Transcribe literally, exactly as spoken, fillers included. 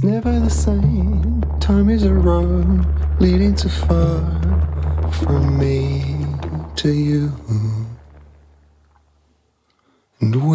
It's never the same. Time is a road leading too far from me to you. And